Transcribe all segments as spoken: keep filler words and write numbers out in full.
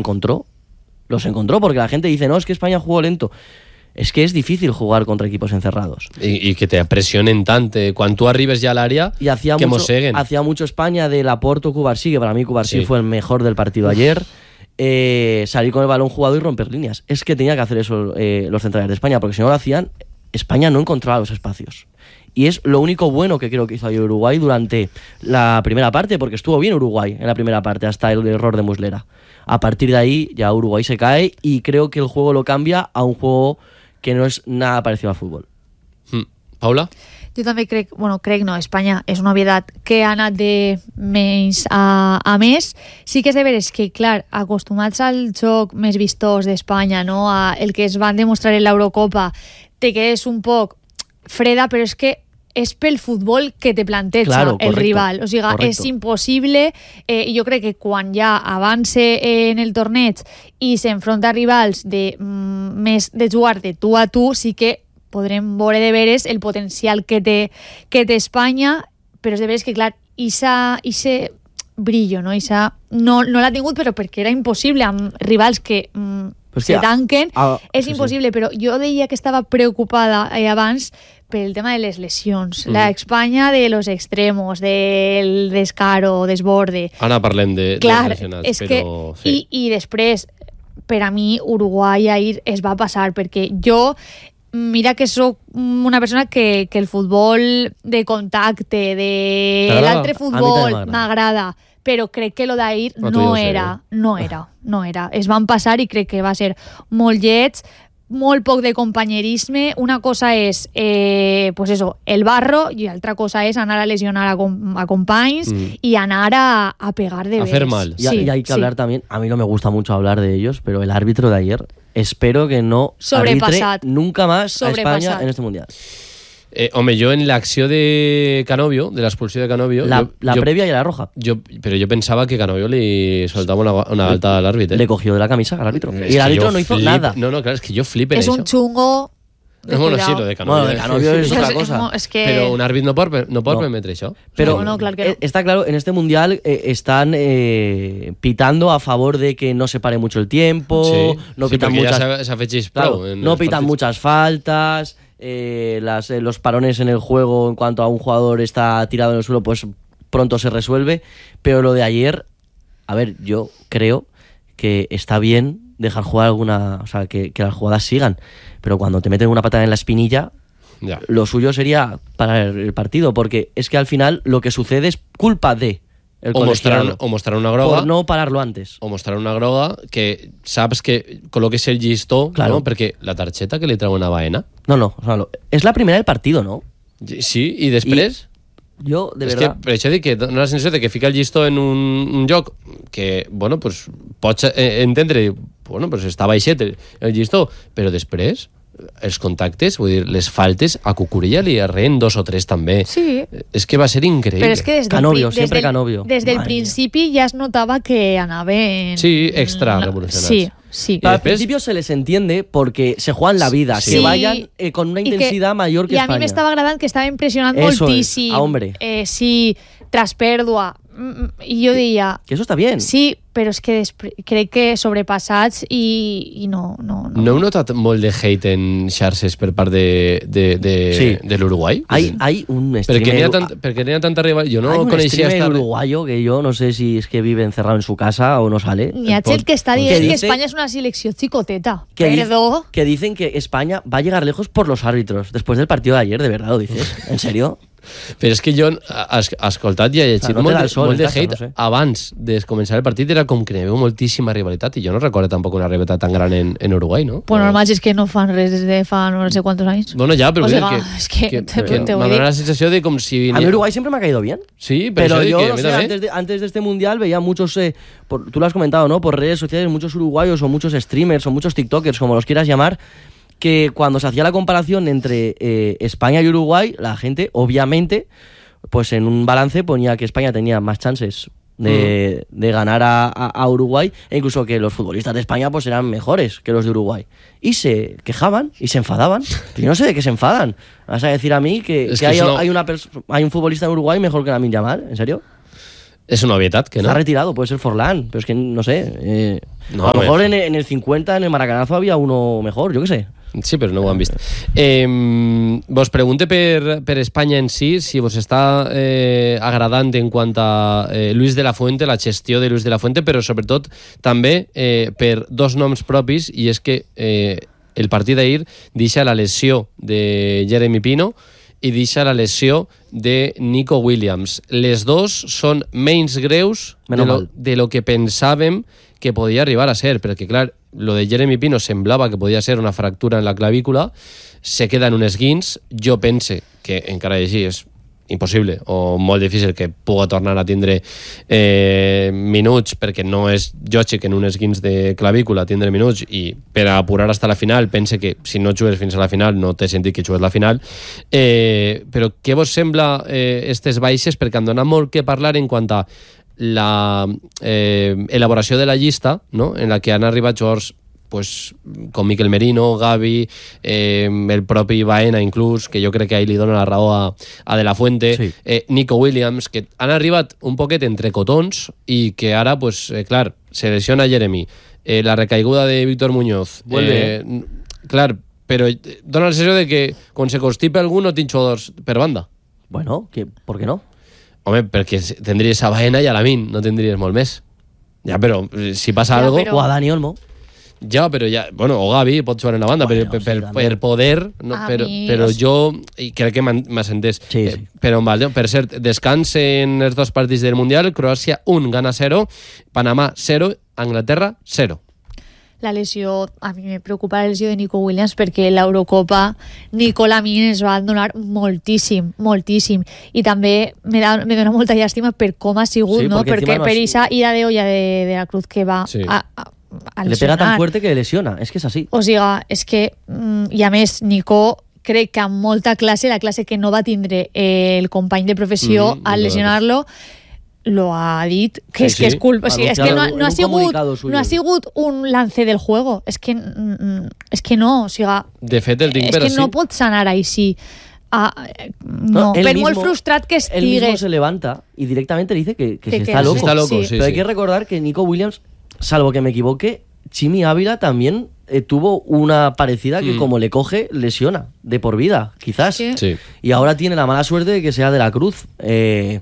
encontró. Los encontró porque la gente dice, no, es que España jugó lento. És que és difícil jugar contra equipos encerrados. Y, y que te presionen tanto. Cuando tú arribes ya al área, y hacía que mucho, moseguen. Hacía mucho España de Laporte o Cubarsí, que para mí Cubarsí sí. fue el mejor del partido ayer. Eh, salir con el balón jugado y romper líneas. Es que tenía que hacer eso eh, los centrales de España, porque si no lo hacían, España no encontraba los espacios. Y es lo único bueno que creo que hizo ayer Uruguay durante la primera parte, porque estuvo bien Uruguay en la primera parte, hasta el error de Muslera. A partir de ahí ya Uruguay se cae y creo que el juego lo cambia a un juego que no és nada parecido al futbol. Mm. Paula? Jo també crec, bueno, crec no, Espanya és una obvietat que ha anat de menys a, a més. Sí que és de veres que, clar, acostumats al joc més vistós d'Espanya, no? A el que es van demostrar en l'Eurocopa, te quedes un poc freda, però és que és pel futbol que te planteja claro, el correcto, rival. O sigui, correcto. és impossible. Eh, jo crec que quan ja avance en el torneig i s'enfronta a rivals de, mm, més de jugar de tu a tu, sí que podrem veure de veres el potencial que té, que té Espanya, però és de veres que, clar, Isa, ese brillo, no? Isa no, no l'ha tingut, però perquè era impossible amb rivals que mm, pues se que, tanquen. Ah, és sí, impossible, sí. Però jo deia que estava preocupada eh, abans per el tema de les lesions. Mm. La Espanya de los extremos, del descaro, desborde. Ara parlem de, Clar, de lesionats, és però... Que, sí. i, I després, per a mi, Uruguai ahir es va passar, perquè jo, mira que sóc una persona que, que el futbol de contacte, de l'altre futbol, m'agrada, però crec que lo d'ahir no, no era, no era, no era. Es van passar i crec que va ser molt lleig, molt poc de companyerisme. Una cosa és eh, pues eso, el barro i altra cosa és anar a lesionar a, com, a companys mm. y anar a, a pegar de a veres. Hacer mal. Y, sí, y hay que sí. hablar también, a mí no me gusta mucho hablar de ellos, pero el árbitro de ayer, espero que no arbitre nunca más a España en este Mundial. Eh, home, jo en l'acció de Canovio, de l'expulsió de Canovio... La, jo, la jo, prèvia i la roja. Jo, però jo pensava que Canovio li soltava una, una alta al árbitro. Le cogió de la camisa al árbitro. Es y el árbitro no hizo flip, nada. No, no, claro, es que yo flip en es eso. Es un chungo... No, bueno, sí, lo de Canovio. Bueno, de Canovio es otra cosa. Es que... Pero un árbitro no pot, no pot no. permetre això. Pero no, no, claro que no. Está claro, en este Mundial eh, están eh, pitando a favor de que no se pare mucho el tiempo, sí, no sí, pitan muchas... Ja s'ha fet claro, no pitan muchas faltas... Eh, las, eh, los parones en el juego en cuanto a un jugador está tirado en el suelo, pues pronto se resuelve. Pero lo de ayer, a ver, yo creo que está bien dejar jugar alguna, o sea, que, que las jugadas sigan, pero cuando te meten una patada en la espinilla, ya. Lo suyo sería parar el partido, porque es que al final lo que sucede es culpa de el o, mostrar, o mostrar una groga por no pararlo antes, o mostrar una groga que saps que col·loques el llistó, claro. ¿no? Perquè la targeta que li treuen a Baena no, no, o sea, lo, és la primera del partido, ¿no? Sí, i després I jo, de és verdad que, per això dic que dona la sensació de que fica el llistó en un, un lloc que, bueno, pues pots eh, entendre, bueno, pues està baixet el, el llistó, però després els contactes, vull dir, les faltes a Cucurella li arreen dos o tres també. Sí. És que va ser increïble. Però és que des del, Canovio, des sempre del, Canovio. Des del principi ja es notava que anaven... Sí, extra revolucionats. Sí, sí. Pero al principio se les entiende porque se juegan la vida, sí. que vayan eh, con una intensidad que, mayor que i España. I a mi m'estava agradant que estava impressionant eso moltíssim. Es, a hombre. Eh, sí, tras pèrdua. I jo deia... Que eso está bien. Sí, però és que crec que sobrepassats i, i no, no, no. No heu notat molt de hate en xarxes per part de, de, de, sí. de l'Uruguai? Hay, hay un streamer... Perquè n'hi ha, tant, perquè n'hi ha tanta rival... Jo no hay un coneixia streamer esta... uruguayo que yo no sé si es que vive encerrado en su casa o no sale. N'hi ha gent que està dient que, que España es una selecció xicoteta. Que Perdó. Dice, que dicen que España va a llegar lejos por los árbitros después del partido de ayer, ¿de verdad lo dices? ¿En serio? Però és que jo has escoltat i he llegit o sea, no molt, de, sol, molt de casa, hate. No sé. Abans de començar el partit era com que n'hi havia moltíssima rivalitat i jo no recordo tampoc una rivalitat tan gran en, en Uruguai, no? Pues normal és que no fan res des de fa no sé quants anys. Bueno, ja, però o sea, que, es que, que, te, que te m'ha donat la sensació de com si... A mí Uruguay siempre me ha caído bien. Sí, pero, pero yo, que, no sé, antes de, antes de este Mundial veía muchos, eh, por, tú lo has comentado, ¿no? Por redes sociales, muchos uruguayos o muchos streamers o muchos tiktokers, como los quieras llamar, que cuando se hacía la comparación entre eh, España y Uruguay, la gente, obviamente, pues en un balance ponía que España tenía más chances de, mm. de ganar a, a, a Uruguay, e incluso que los futbolistas de España pues eran mejores que los de Uruguay. Y se quejaban y se enfadaban. Yo no sé de qué se enfadan. ¿Vas a decir a mí que, que, que hay, no... hay, una hay un futbolista en Uruguay mejor que Lamine Yamal? ¿En serio? És una obvietat, que no? Está retirado, puede ser Forlán, pero es que no sé. Eh, No, a lo mejor me- en, en el cincuenta, en el Maracanazo, había uno mejor, yo qué sé. Sí, però no ho han vist. Eh, vos pregunte per, per Espanya en si, si vos està eh, agradant en quant a eh, Luis de la Fuente, la gestió de Luis de la Fuente, però sobretot també eh, per dos noms propis, i és que eh, el partit d'ahir deixa la lesió de Jeremy Pino i deixa la lesió de Nico Williams. Les dos són menys greus de Menos lo, mal. de lo que pensàvem que podia arribar a ser, perquè clar, lo de Jeremy Pino semblava que podia ser una fractura en la clavícula, se queda en un esguins, jo pense que encara així és impossible o molt difícil que puga tornar a tindre eh, minuts, perquè no és lògic en un esguins de clavícula tindre minuts, i per a apurar hasta la final pense que si no jugues fins a la final no té sentit que jugues la final. Eh, però què vos sembla eh, estes baixes? Perquè han donat molt que parlar en quant a la eh, elaboració de la llista, no? En la que han arribat jugadors pues, com Miquel Merino, Gavi, eh, el propi Baena inclús, que jo crec que ahí li dona la raó a, a De La Fuente, Sí. eh, Nico Williams, que han arribat un poquet entre cotons i que ara, pues, eh, clar, se lesiona Jeremy, eh, la recaiguda de Víctor Muñoz, Vuelve. eh, clar, però dona la sensació de que quan se constipa algú no tinc jugadors per banda. Bueno, ¿qué, ¿por qué no? Home, perquè tindries a Baena i a Lamin, no tindries molt més. Ja, però eh, si passa Ja, algo... però- O a Dani Olmo. Ja, però ja... Bueno, o Gavi pot jugar en la banda, Bueno, per, sí, per, també. per poder, no? A però, mi, però o sigui- jo i crec que m'han- m'has entès. Sí, Eh, sí. però on val, per cert, descans en els dos partits del Mundial, Croàcia un, gana zero, Panamà zero, Anglaterra zero. La lesió, a mi me preocupa la lesió de Nico Williams perquè l'Eurocopa Nico Lamin es va donar moltíssim, moltíssim. I també me, da, me dona molta llàstima per com ha sigut, Sí, no? perquè Perquè encima no per es- esa ida de olla de, de la Cruz que va Sí. a, a, a Le pega tan lesionar. fuerte que lesiona, es que es así. O sigui, és que, mm, i a més, Nico crec que amb molta classe, la classe que no va tindre eh, el company de professió Mm, al no, lesionar-lo, lo ha dit, que és Sí, que sí. és culpa. O sigui, és que no, ha- Anunciado no, ha en un sigut, comunicado suyo. no ha sigut un lance del juego. És que, mm, és que no, o sigui, De fet, el tinc és per que així. no pots anar així. Ah, eh, no, él per mismo- molt frustrat que Él mismo estigues. se levanta y directamente dice que, que Que- se que está sí. loco. Está loco, Sí. sí, Pero hay sí. que recordar que Nico Williams, salvo que me equivoque, Chimi Ávila también eh, tuvo una parecida que Mm. como le coge, lesiona de por vida, quizás. Sí. Sí. Y ahora tiene la mala suerte de que sea de la Cruz. Eh,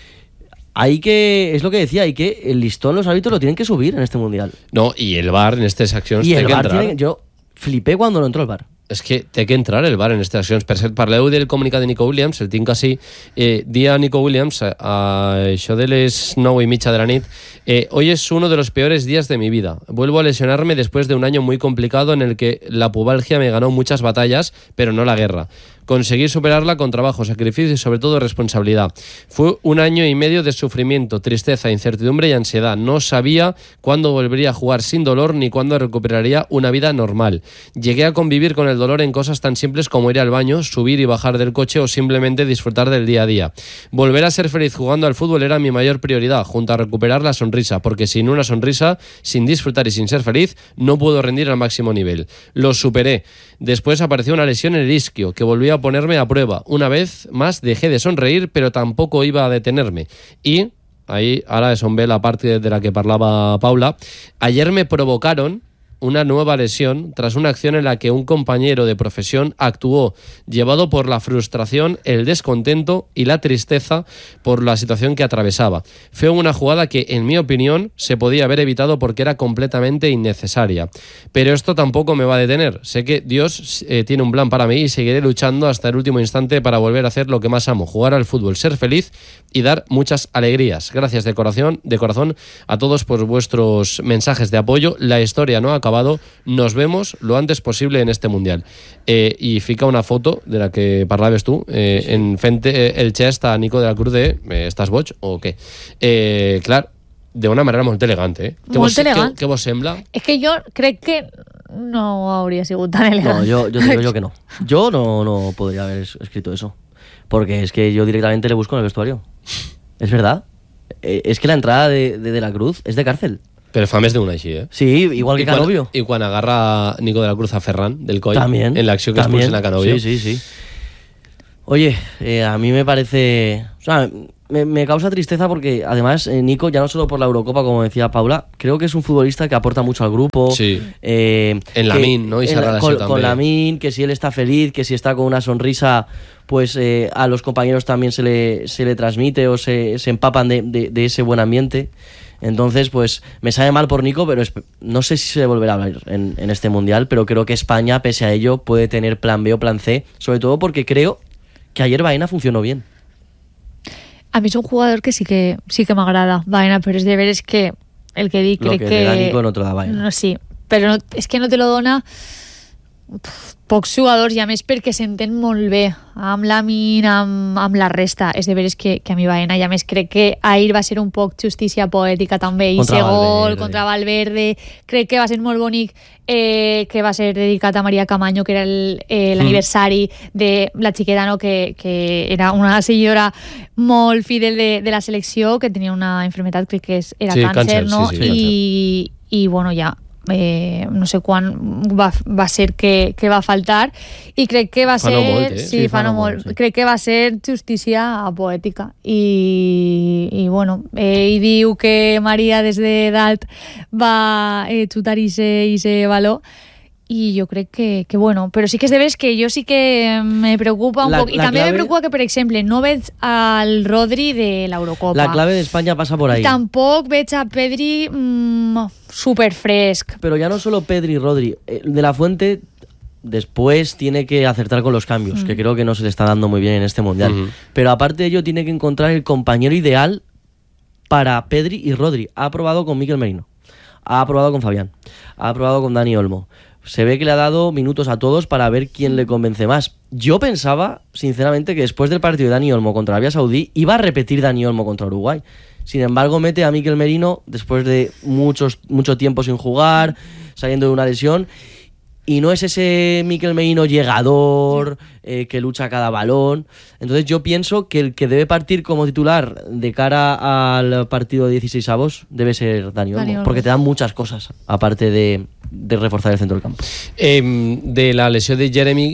hay que, es lo que decía, hay que, el listón los árbitros lo tienen que subir en este mundial. No, i el VAR en aquestes accions Y té el que VAR entrar. tiene, yo flipé cuando no entró el VAR. És que té que entrar el VAR en aquestes accions. Per cert, parleu del comunicat de Nico Williams, el tinc així. Eh, dia Nico Williams, a, a això de les nou i mitja de la nit, eh, hoy es uno de los peores días de mi vida. Vuelvo a lesionarme después de un año muy complicado en el que la pubalgia me ganó muchas batallas, pero no la guerra. Conseguí superarla con trabajo, sacrificio y sobre todo responsabilidad. Fue un año y medio de sufrimiento, tristeza, incertidumbre y ansiedad. No sabía cuándo volvería a jugar sin dolor ni cuándo recuperaría una vida normal. Llegué a convivir con el dolor en cosas tan simples como ir al baño, subir y bajar del coche o simplemente disfrutar del día a día. Volver a ser feliz jugando al fútbol era mi mayor prioridad, junto a recuperar la sonrisa, porque sin una sonrisa, sin disfrutar y sin ser feliz, no puedo rendir al máximo nivel. Lo superé. Después apareció una lesión en el isquio, que volvió a ponerme a prueba. Una vez más dejé de sonreír, pero tampoco iba a detenerme. Y, ahí ahora es on ve la parte de la que parlava Paula, ayer me provocaron una nueva lesión tras una acción en la que un compañero de profesión actuó llevado por la frustración, el descontento y la tristeza por la situación que atravesaba. Fue una jugada que, en mi opinión, se podía haber evitado porque era completamente innecesaria. Pero esto tampoco me va a detener. Sé que Dios eh, tiene un plan para mí y seguiré luchando hasta el último instante para volver a hacer lo que más amo, jugar al fútbol, ser feliz y dar muchas alegrías. Gracias de corazón, de corazón a todos por vuestros mensajes de apoyo. La historia no ha acabado. Nos vemos lo antes posible en este Mundial. Eh, y fica una foto de la que parlaves tu, eh, sí, sí. en fent eh, el gest a Nico de la Cruz de eh, ¿estàs boig o què? Eh, clar, d'una manera molt elegant, eh? Què Molt vos, elegant. Què, què vos sembla? És que jo crec que no hauria sigut tan elegant. No, yo, yo te digo yo que no. Yo no, no podría haber es- escrito eso. Porque es que yo directamente le busco en el vestuario. Es verdad. Eh, es que la entrada de, de, de la Cruz es de cárcel. Però fa més d'una així, eh? Sí, igual que I quan, Canovio. I quan agarra Nico de la Cruz a Ferran del coll, También. en l'acció que también. expulsen a Canovio. Sí, sí, sí. Oye, eh, a mí me parece... O sea, me, me causa tristeza porque además eh, Nico, ya no solo por la Eurocopa, como decía Paula, creo que es un futbolista que aporta mucho al grupo. Sí. Eh, en Lamine, ¿no? Y en la, con, con Lamine, que si él está feliz, que si está con una sonrisa, pues eh, a los compañeros también se le, se le transmite o se, se empapan de, de, de ese buen ambiente. Entonces, pues me sabe mal por Nico, pero es, no sé si se volverá a hablar en, en este Mundial, pero creo que España, pese a ello, puede tener plan B o plan C, sobre todo porque creo que ayer Baena funcionó bien. A mí es un jugador que sí que sí que m'agrada, Baena, pero es de ver es que el que di crec que... que... Lo que da Nico no te lo da Baena. No, sí, però no, és que no te lo dona pocs jugadors, i a més perquè s'entén molt bé amb Lamine, amb, amb la resta. És de veres que, que a mi Baena, i a més crec que ahir va ser un poc justícia poètica també, i ese gol contra Valverde, crec que va ser molt bonic, eh, que va ser dedicat a Maria Camaño, que era el, eh, l'aniversari mm. de la xiqueta, no? que, que era una seguidora molt fidel de, de la selecció, que tenia una enfermedad, crec que era sí, càncer, càncer, no? Sí, sí, I, càncer. i bueno, ja Eh, no sé quan va, va ser que, que va faltar, i crec que va fa ser no molt, eh? sí, sí, fa no molt, sí. Crec que va ser justícia poètica, i, i bueno, ell diu que Maria des de dalt va eh, xutar i ese valor, i jo crec que, que bueno, però sí que és de veres que jo sí que me preocupa un la, poc, i també clave... me preocupa que, per exemple, no veig al Rodri de l'Eurocopa. La clave de España pasa por ahí. I tampoc veig a Pedri mmm, súper fresc. Pero ya no solo Pedri y Rodri, de la Fuente después tiene que acertar con los cambios, mm. que creo que no se le está dando muy bien en este Mundial. Mm-hmm. Pero aparte de ello, tiene que encontrar el compañero ideal para Pedri y Rodri. Ha probado con Mikel Merino, ha probado con Fabián, ha probado con Dani Olmo. Se ve que le ha dado minutos a todos para ver quién le convence más. Yo pensaba, sinceramente, que después del partido de Dani Olmo contra Arabia Saudí iba a repetir Dani Olmo contra Uruguay. Sin embargo, mete a Mikel Merino después de muchos, mucho tiempo sin jugar, saliendo de una lesión. Y no es ese Mikel Merino llegador, eh, que lucha cada balón. Entonces yo pienso que el que debe partir como titular de cara al partido de dieciseisavos debe ser Dani Olmo, Dani Olmo, porque te dan muchas cosas, aparte de, de reforzar el centro del campo. Eh, de la lesió de Jeremy,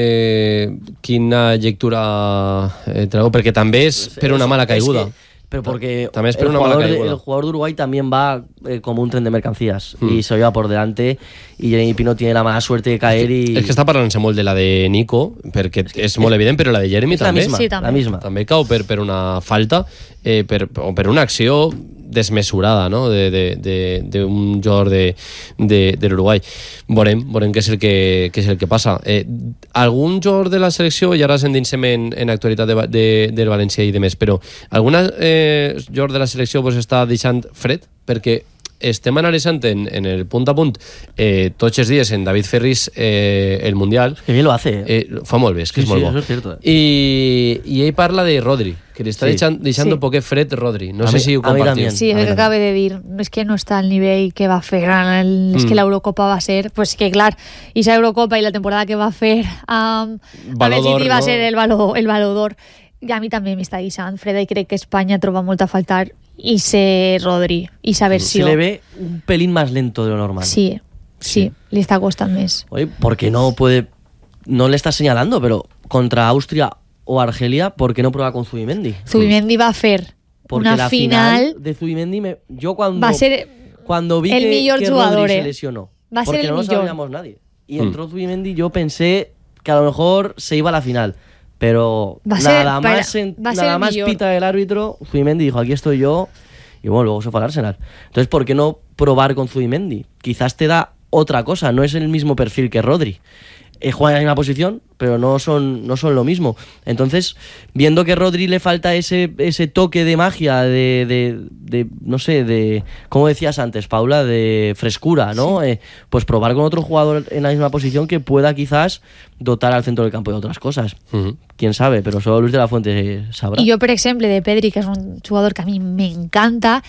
eh, quina lectura eh, traigo? Perquè també és per una mala caiguda. Es que, pero porque también es el, una jugador mala de, el jugador de Uruguay también va eh, como un tren de mercancías mm. y se lleva por delante, y Jeremy Pino tiene la mala suerte de caer i... És que està parlant-se molt de la de Nico, perquè és, és molt evident, però la de Jeremy és també. La misma, sí, també. La misma. També cau per, per una falta eh, per, o per una acció desmesurada, no? de, de, de, de un jugador de, de, de l'Uruguai. Veurem, veurem què és el que, què és el que passa. Eh, algun jugador de la selecció, i ara ens endinsem en, en actualitat de, de, del València i de més, però algun eh, jugador de la selecció pues, està deixant fred? Perquè estem analitzant en, en el punt a punt eh, tots els dies en David Ferris eh, el Mundial. Que bien lo hace. Eh? Eh, fa molt bé, és que sí, és molt sí, bo. Eso es cierto, eh? I, I ell parla de Rodri, que li està sí. deixant, deixant sí. un poquet fred Rodri. No a sé mi, si ho compartiu. Sí, el que acabe de dir. És que no està al nivell que va fer. El, és mm. que l'Eurocopa va ser... Pues que, clar, i esa Eurocopa i la temporada que va fer um, a City va no? ser el valor, el valor d'or. I a mi també m'està deixant freda, i crec que Espanya troba molt a faltar y se Rodri, y esa versión. Se le ve un pelín más lento de lo normal. Sí, sí, sí. Le está costando más. Oye, ¿por qué no puede...? No le estás señalando, pero contra Austria o Argelia, ¿por qué no prueba con Zubimendi? Zubimendi va a hacer Porque una la final... final de Zubimendi, me, yo cuando, va a ser cuando vi el que, que jugador, Rodri eh. se lesionó, va a porque ser el no lo millor. sabíamos nadie, y entró mm. Zubimendi, yo pensé que a lo mejor se iba a la final. Pero va nada ser, más, para, en, nada más pita el árbitro, Zubimendi dijo, aquí estoy yo, y bueno, luego se fue al Arsenal. Entonces, ¿por qué no probar con Zubimendi? Quizás te da otra cosa, no es el mismo perfil que Rodri. Eh, juegan en la misma posición, pero no son, no son lo mismo. Entonces, viendo que a Rodri le falta ese, ese toque de magia, de, de, de, no sé, de, como decías antes, Paula, de frescura, ¿no? Sí. Eh, pues probar con otro jugador en la misma posición que pueda quizás dotar al centro del campo de otras cosas. Uh-huh. Quién sabe, pero solo Luis de la Fuente sabrá. Y yo, por ejemplo, de Pedri, que es un jugador que a mí me encanta,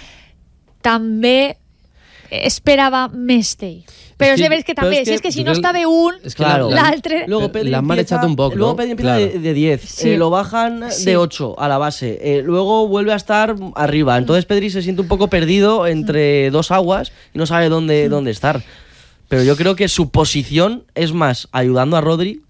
també esperava més d'ell. Però és de veres que també, es que, si és que si no està bé un, es que claro, l'altre... Luego Pedri empieza, un poco, luego ¿no? Pedri empieza claro. de, de diez, sí. eh, lo bajan sí. de ocho a la base, eh, luego vuelve a estar arriba. Entonces Pedri se siente un poco perdido entre dos aguas y no sabe dónde, dónde estar. Pero yo creo que su posición es más ayudando a Rodri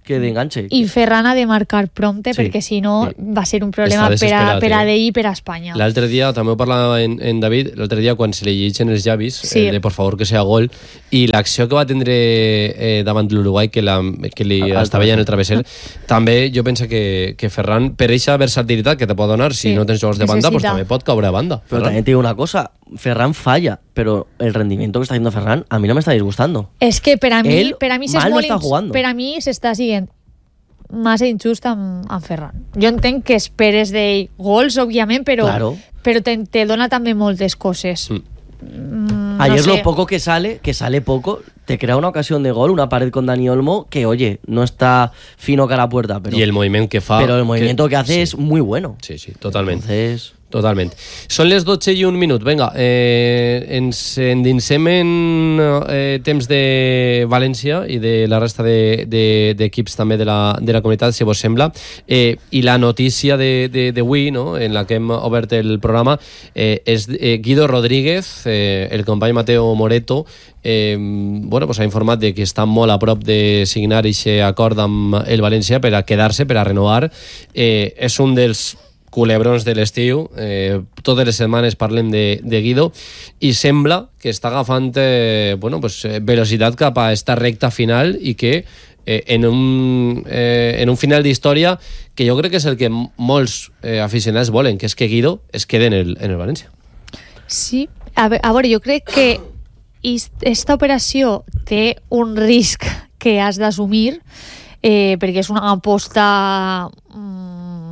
que de enganche. I Ferran ha de marcar prompte, Sí. perquè si no Sí. va ser un problema Està per a, desesperat, per a eh? d'ell i per a Espanya. L'altre dia, també ho parlava en, en David, l'altre dia quan se li llegeixen els llavis, Sí. eh, de por favor que sea gol, i l'acció que va tindre eh, davant l'Uruguai, que, la, que li Al estava veient el travesser, també jo penso que, que Ferran, per eixa versatilitat que te pot donar, si Sí. no tens jugadors de banda, pues Necesita. també pot caure a banda. Pero Ferran. también te digo una cosa, Ferran falla, pero el rendimiento que está haciendo Ferran a mí no me está disgustando. És que per a mi, Ell per a mi s'és mal no molt està ins- jugando. per a mi s'està siguent massa injust amb, amb Ferran. Jo entenc que esperes d'ell gols, òbviament, però, Claro. però te, te dona també moltes coses. Mm. Mm, no Ayer sé. lo poco que sale, que sale poco, te crea una ocasión de gol, una pared con Dani Olmo, que oye, no está fino cara a puerta, pero, I el moviment que fa... pero el movimiento que, hace sí. es muy bueno. Sí, sí, totalment. Entonces, Totalment. Són les dotze i un minut. Vinga, eh, ens endinsem en eh, temps de València i de la resta de, de, d'equips també de la, de la comunitat, si vos sembla. Eh, I la notícia de, de, d'avui, no?, en la que hem obert el programa, eh, és eh, Guido Rodríguez, eh, el company Mateo Moreto, eh, bueno, pues ha informat de que està molt a prop de signar aquest acord amb el València per a quedar-se, per a renovar. Eh, és un dels culebrons de l'estiu, eh, totes les setmanes parlem de, de Guido, i sembla que està agafant eh, bueno, pues, eh, velocitat cap a esta recta final i que eh, en, un, eh, en un final d'història que jo crec que és el que molts eh, aficionats volen, que és que Guido es quede en el, en el València. Sí, a, ve- a veure, jo crec que aquesta operació té un risc que has d'assumir, eh, perquè és una aposta mm,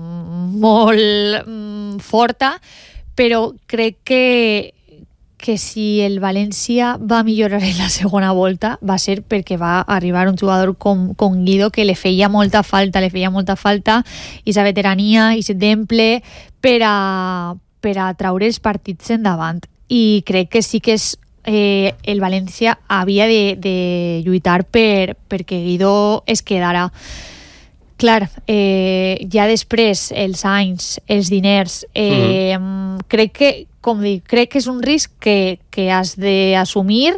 molt mm, forta, però crec que que si el València va millorar en la segona volta va ser perquè va arribar un jugador com, com Guido, que le feia molta falta, le feia molta falta i sa veterania i sa temple per a, per a traure els partits endavant. I crec que sí que és eh, el València havia de, de lluitar per, perquè Guido es quedara. Clar, eh, ja després els anys, els diners, eh, mm. crec que, com dic, crec que és un risc que, que has d'assumir,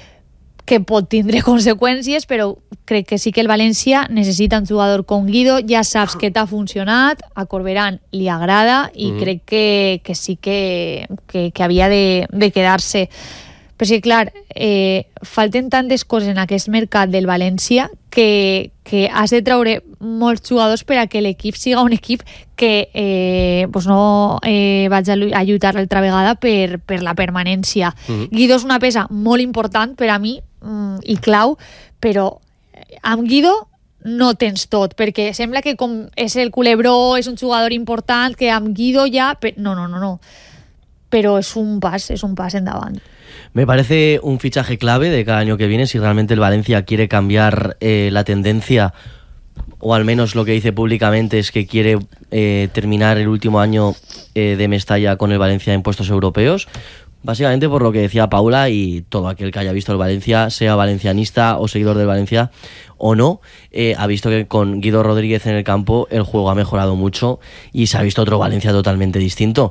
que pot tindre conseqüències, però crec que sí que el València necessita un jugador com Guido, ja saps que t'ha funcionat, a Corberán li agrada i mm. crec que, que sí que, que, que havia de, de quedar-se. Però sí, clar, eh, falten tantes coses en aquest mercat del València que, que has de treure molts jugadors per a que l'equip siga un equip que eh, pues no eh, vaig a lluitar l'altra vegada per, per la permanència. Mm-hmm. Guido és una peça molt important per a mi mm, i clau, però amb Guido no tens tot, perquè sembla que com és el culebró, és un jugador important, que amb Guido ja... No, no, no, no. Pero es un pas, es un pas endavant. Me parece un fichaje clave de cada año que viene si realmente el Valencia quiere cambiar eh, la tendencia, o al menos lo que dice públicamente es que quiere eh, terminar el último año eh, de Mestalla con el Valencia en puestos europeos. Básicamente por lo que decía Paula, y todo aquel que haya visto el Valencia, sea valencianista o seguidor del Valencia o no, eh, ha visto que con Guido Rodríguez en el campo el juego ha mejorado mucho y se ha visto otro Valencia totalmente distinto.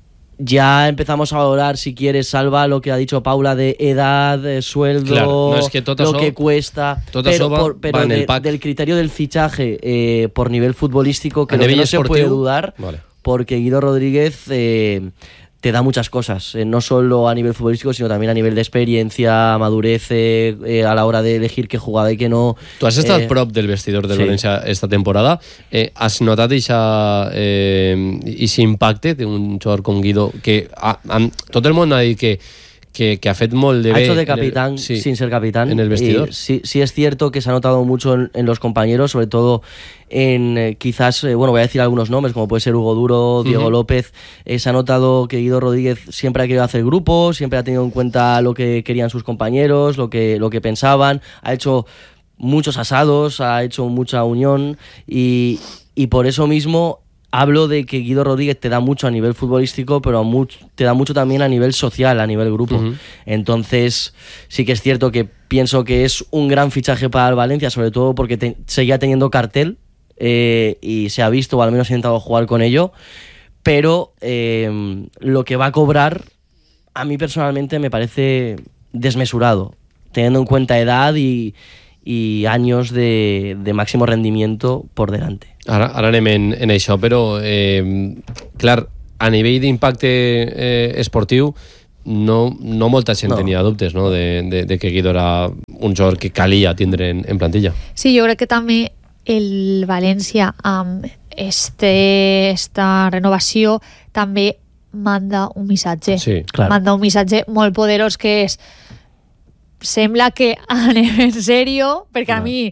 Ya empezamos a valorar, si quieres, Salva, lo que ha dicho Paula de edad, de sueldo, Claro, no, es que tot lo això- que cuesta, tot pero, això va- por- pero va en el de- pack. del criterio del fichaje eh, por nivel futbolístico, A creo que nivell no se puede esportiu, dudar, vale. porque Guido Rodríguez eh, te da muchas cosas, eh, no solo a nivel futbolístico, sino también a nivel de experiencia, madurez eh, eh, a la hora de elegir qué jugada y qué no. Tu has estat eh, prop del vestidor del sí. València esta temporada. Eh, has notat eixa, eh, eixe impacte d'un jugador com Guido que ha, han, tot el món ha dit que, que, que ha fet molt de Ha bé hecho de en el- capitán sí, sin ser capitán. en el vestidor. Y sí, sí es cierto que se ha notado mucho en, en los compañeros, sobre todo en eh, quizás, eh, bueno, voy a decir algunos nombres, como puede ser Hugo Duro, Diego Ujú. López. Eh, se ha notado que Guido Rodríguez siempre ha querido hacer grupo, siempre ha tenido en cuenta lo que querían sus compañeros, lo que, lo que pensaban. Ha hecho muchos asados, ha hecho mucha unión y, y por eso mismo hablo de que Guido Rodríguez te da mucho a nivel futbolístico, pero a much- te da mucho también a nivel social, a nivel grupo. Ujú. Entonces, sí que es cierto que pienso que es un gran fichaje para el Valencia, sobre todo porque te- seguía teniendo cartel eh, y se ha visto, o al menos ha intentado jugar con ello, pero eh, lo que va a cobrar, a mí personalmente me parece desmesurado, teniendo en cuenta edad y, y años de, de máximo rendimiento por delante. Ara, ara anem en, en això, però eh, clar, a nivell d'impacte eh, esportiu no, no molta gent no. tenia dubtes, no? de, de, de que Guido era un jugador que calia tindre en, en plantilla. Sí, jo crec que també el València amb este, esta renovació també manda un missatge. Sí, clar. Manda un missatge molt poderós que és sembla que anem en sèrio, perquè a mi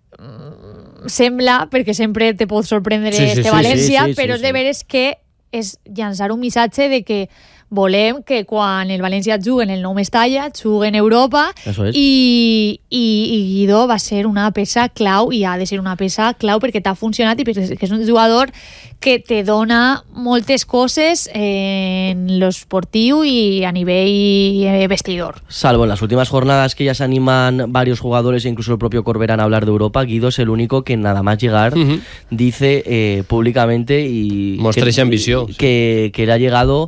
sembla, perquè sempre te pot sorprendre sí, sí, este sí, València, sí, sí, però sí, és de sí. veres que és llançar un missatge de que volem que quan el València jugui en el nou Mestalla, jugui en Europa, i, i, i Guido va ser una peça clau, i ha de ser una peça clau perquè t'ha funcionat i perquè és un jugador que te dona moltes coses en lo esportiu i a nivell vestidor. Salvo en las últimas jornadas que ya se animan varios jugadores e incluso el propio Corberán a hablar de Europa, Guido es el único que nada más llegar uh-huh. dice eh, públicamente y mostra esa ambición que, que le ha llegado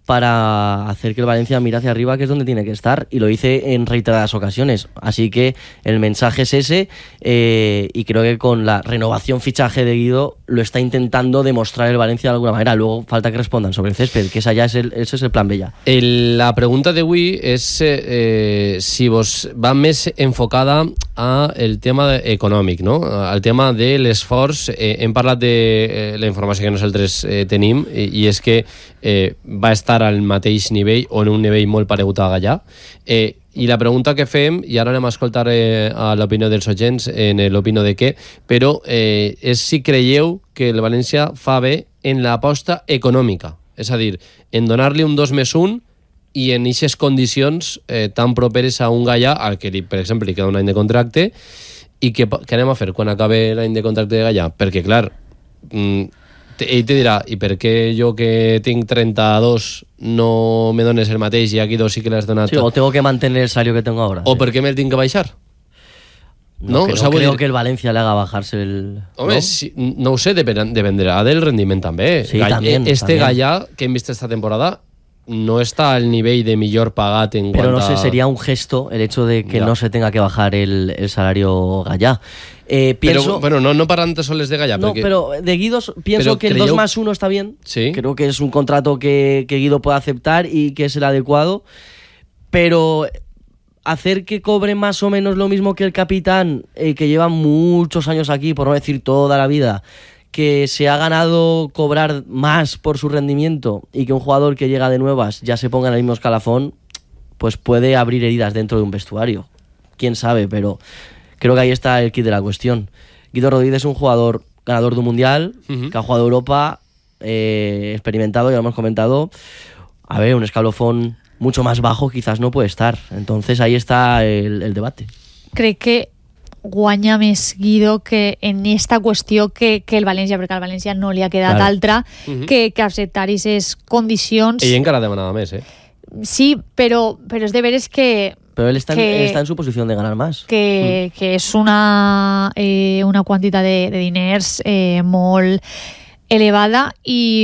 para hacer que el Valencia mire hacia arriba, que es donde tiene que estar, y lo hice en reiteradas ocasiones. Así que el mensaje es ese, eh, y creo que con la renovación fichaje de Guido lo está intentando demostrar el Valencia de alguna manera. Luego falta que respondan sobre el césped, que esa ya es el, ese es el plan B ya. El, la pregunta d'avui és eh, si vos va més enfocada a el tema econòmic, no? Al tema de l'esforç. Eh, hem parlat de eh, la informació que nosaltres eh, tenim, i, i és que eh, va estar al mateix nivell o en un nivell molt paregut a Gallà. Eh, I la pregunta que fem, i ara anem a escoltar eh, a l'opinió dels oients en l'opinió de què, però eh, és si creieu que el València fa bé en l'aposta econòmica, és a dir, en donar-li un dos més un i en aquestes condicions eh, tan properes a un Gallà, al que, per exemple, li queda un any de contracte, i què, què anem a fer quan acabi l'any de contracte de Gallà? Perquè, clar, mm, ell te dirà, i per què jo que tinc trenta-dos no me dones el mateix i aquí dos sí que l'has donat? Sí, o tengo que mantener el salario que tengo ahora. O sí. per què me'l tinc que baixar? No, no, que, o sea, no creo dir... que el Valencia le haga bajarse el... Home, ¿no? Si, no ho sé, dependrà del rendiment també. Sí, Gall... también, este también. Gallà que hem vist esta temporada no está al nivel de millor pagat en pero cuanto no sé, a... sería un gesto el hecho de que ya. no se tenga que bajar el, el salario Gallà. Eh, pienso... Pero bueno, no, no parlant soles de Gallà. No, porque... pero de Guido pienso pero que el creyó... dos más uno está bien. Sí. Creo que es un contrato que, que Guido puede aceptar y que es el adecuado. Pero hacer que cobre más o menos lo mismo que el capitán, eh, que lleva muchos años aquí, por no decir toda la vida, que se ha ganado cobrar más por su rendimiento y que un jugador que llega de nuevas ya se ponga en el mismo escalafón, pues puede abrir heridas dentro de un vestuario. Quién sabe, pero creo que ahí está el kit de la cuestión. Guido Rodríguez es un jugador ganador de un mundial, uh-huh. que ha jugado Europa, eh, experimentado, ya lo hemos comentado. A ver, un escalafón mucho más bajo quizás no puede estar. Entonces ahí está el, el debate. Crec que guanya més Guido que en esta qüestió que, que el València, perquè al València no li ha quedat claro. altra uh-huh. que, que acceptar aquestes condicions. Ell encara demanava més, eh? Sí, però, però és de veres que... Pero él está, que, en, él está en su posición de ganar más. Que, mm. que és una, eh, una quantitat de, de diners eh, molt elevada i,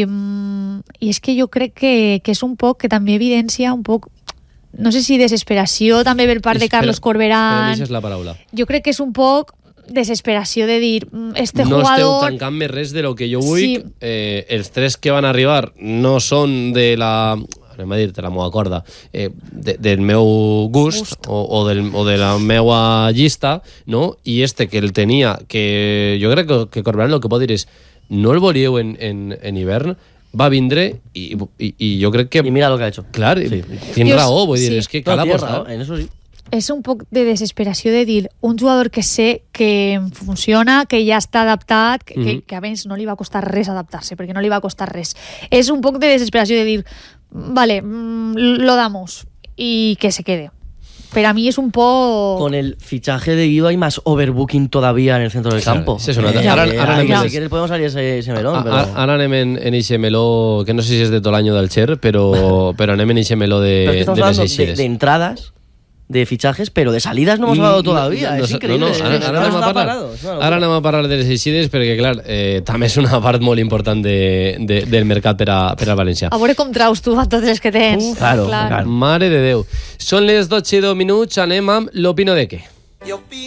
i és que jo crec que, que és un poc, que també evidencia un poc, no sé si desesperació també per part de Carlos Corberán. Però és la paraula. Jo crec que és un poc desesperació de dir, este no jugador... No esteu tancant més res de lo que jo vull. Sí. Eh, els tres que van arribar no són de la... anem a dir-te la meva corda, eh, de, del meu gust, gust. O, o, del, o de la meva llista, no? I este que el tenia, que jo crec que, que Corberán el que pot dir és no el volíeu en, en, en hivern, va vindre i, i, i jo crec que... I mira lo que ha hecho. Clar, sí. tens raó, vull dir, sí. és que cal no, apostar. En eso sí. És un poc de desesperació de dir un jugador que sé que funciona, que ja està adaptat, que, mm-hmm. que, que a més no li va costar res adaptar-se, perquè no li va costar res. És un poc de desesperació de dir, vale, lo damos y que se quede. Pero a mí es un poco... Con el fichaje de Guido hay más overbooking todavía en el centro del claro, campo. Sí, una... eh, ara, eh, ara ahí, anem si quieres podemos salir ese, ese melón. A, pero... Ara anem en, en eixe meló, que no sé si és de tot l'any del Xer, però, però anem en eixe meló de, pero es que estamos de les hablando eixides. de, de entradas, de fichajes, pero de salidas no hemos hablado todavía. No, no, es increíble. No, no, ara, ara, anem a parlar, no, ara anem a parlar de les eixides perquè, clar, eh, també és una part molt important de, de, del mercat per a, per a València. A veure com traus tu a tots els que tens. Uh, claro, claro. Mare de Déu. Són les dotze i dos minuts, anem amb l'opino de què.